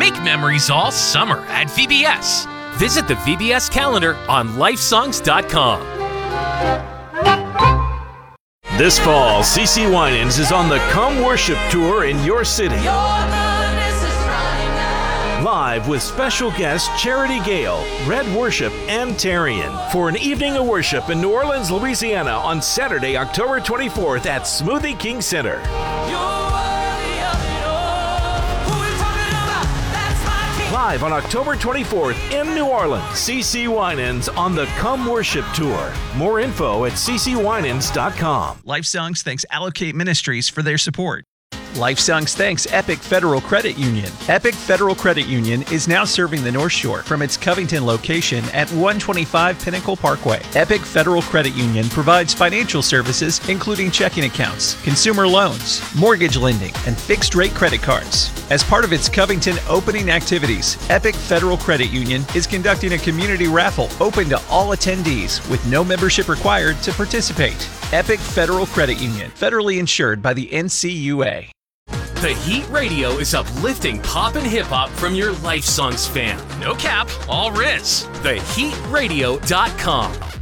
Make memories all summer at VBS. Visit the VBS calendar on lifesongs.com. This fall, CeCe Winans is on the Come Worship Tour in your city. Live with special guests Charity Gale, Red Worship, and Tarian for an evening of worship in New Orleans, Louisiana on Saturday, October 24th at Smoothie King Center. Live on October 24th in New Orleans, CeCe Winans on the Come Worship Tour. More info at ccwinans.com. Lifesongs thanks Allocate Ministries for their support. Lifesongs thanks Epic Federal Credit Union. Epic Federal Credit Union is now serving the North Shore from its Covington location at 125 Pinnacle Parkway. Epic Federal Credit Union provides financial services including checking accounts, consumer loans, mortgage lending, and fixed-rate credit cards. As part of its Covington opening activities, Epic Federal Credit Union is conducting a community raffle open to all attendees with no membership required to participate. Epic Federal Credit Union, federally insured by the NCUA. The Heat Radio is uplifting pop and hip-hop from your Life Songs fan. No cap, all Riz. TheHeatRadio.com.